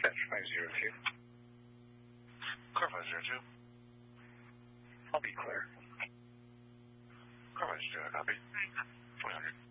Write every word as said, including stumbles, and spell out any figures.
Dispatch five zero two. Car five zero two. I'll be clear. Car five zero two, copy. one hundred.